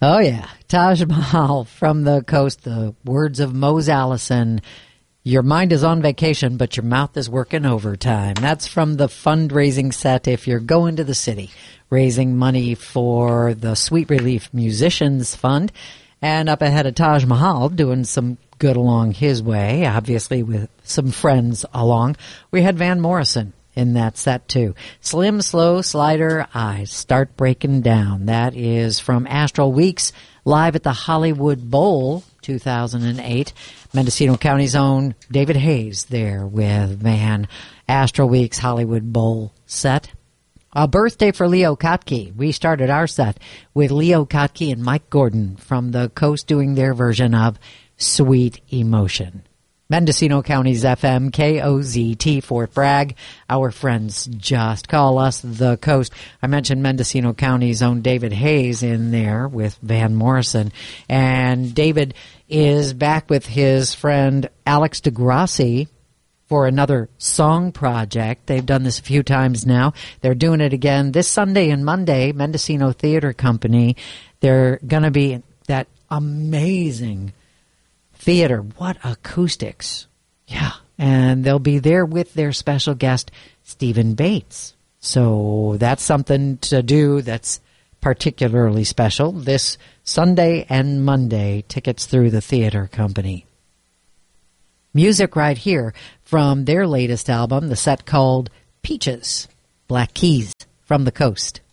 Oh, yeah. Taj Mahal from the coast, the words of Mose Allison. Your mind is on vacation, but your mouth is working overtime. That's from the fundraising set if you're going to the city, raising money for the Sweet Relief Musicians Fund. And up ahead of Taj Mahal, doing some good along his way, obviously with some friends along, we had Van Morrison in that set too. Slim Slow Slider Eyes Start Breaking Down. That is from Astral Weeks live at the Hollywood Bowl 2008. Mendocino County's own David Hayes there with Van. Astral Weeks Hollywood Bowl set. A birthday for Leo Kottke. We started our set with Leo Kottke and Mike Gordon from the coast doing their version of Sweet Emotion. Mendocino County's FM, KOZT, Fort Bragg. Our friends just call us the coast. I mentioned Mendocino County's own David Hayes in there with Van Morrison. And David is back with his friend Alex DeGrassi for another song project. They've done this a few times now. They're doing it again this Sunday and Monday, Mendocino Theater Company. They're going to be that amazing theater. What acoustics. Yeah. And they'll be there with their special guest, Stephen Bates. So that's something to do that's particularly special this Sunday and Monday. Tickets through the theater company. Music right here from their latest album, the set called Peaches, Black Keys from the Coast.